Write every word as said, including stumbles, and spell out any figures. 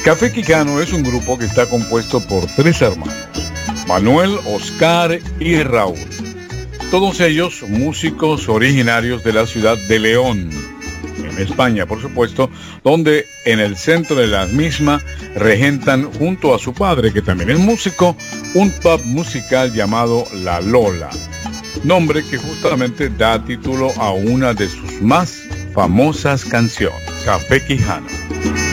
Café Quijano es un grupo que está compuesto por tres hermanos, Manuel, Oscar y Raúl. Todos ellos músicos originarios de la ciudad de León, en España, por supuesto, donde en el centro de la misma regentan junto a su padre, que también es músico, un pub musical llamado La Lola, nombre que justamente da título a una de sus más famosas canciones, Café Quijano.